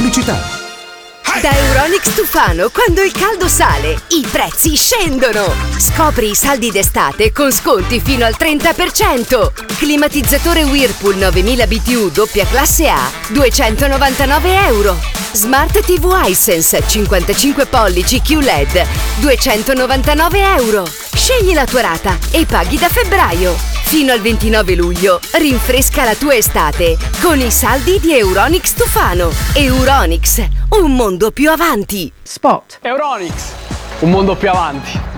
pubblicità. Da Euronics Tufano, quando il caldo sale, i prezzi scendono! Scopri i saldi d'estate con sconti fino al 30%! Climatizzatore Whirlpool 9000 BTU doppia classe A, €299. Smart TV Hisense 55 pollici QLED, €299. Scegli la tua rata e paghi da febbraio. Fino al 29 luglio, rinfresca la tua estate con i saldi di Euronics Tufano. Euronics, un mondo più avanti. Spot. Euronics, un mondo più avanti.